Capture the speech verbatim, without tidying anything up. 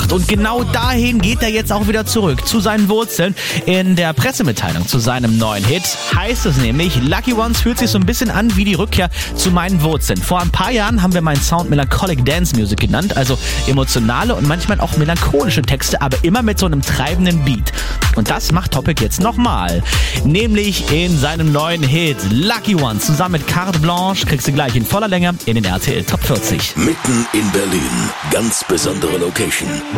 gemacht. Und genau dahin geht er jetzt auch wieder zurück, zu seinen Wurzeln. In der Pressemitteilung zu seinem neuen Hit heißt es nämlich, Lucky Ones fühlt sich so ein bisschen an wie die Rückkehr zu meinen Wurzeln. Vor ein paar Jahren haben wir meinen Sound Melancholic Dance Music genannt, also emotionale und manchmal auch melancholische Texte, aber immer mit so einem treibenden Beat. Und das macht Topic jetzt nochmal. Nämlich in seinem neuen Hit Lucky Ones zusammen mit Carte Blanche kriegst du gleich in voller Länge in den R T L Top vierzig. Mitten in Berlin. Ganz besondere Location.